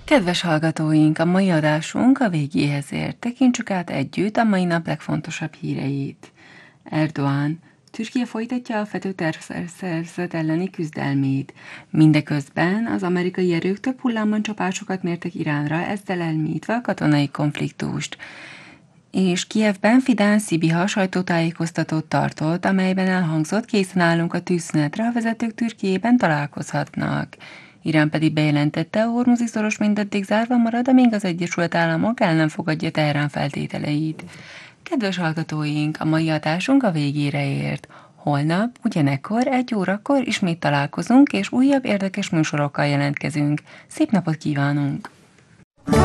Kedves hallgatóink, a mai adásunk a végéhez ért. Tekintsük át együtt a mai nap legfontosabb híreit. Erdoğan: Türkiye folytatja a fegyverszerzet elleni küzdelmét. Mindeközben az amerikai erők több hullámban csapásokat mértek Iránra, ezzel elmélyítve a katonai konfliktust. És Kijevben Fidan Szibiha sajtótájékoztatót tartott, amelyben elhangzott, készen állunk a tűzszünetre, a vezetők Türkiében találkozhatnak. Irán pedig bejelentette, a hormuzi szoros mindaddig zárva marad, amíg az Egyesült Államok el nem fogadja Teherán feltételeit. Kedves hallgatóink, a mai adásunk a végére ért. Holnap, ugyanekkor, 1 órakor ismét találkozunk, és újabb érdekes műsorokkal jelentkezünk. Szép napot kívánunk!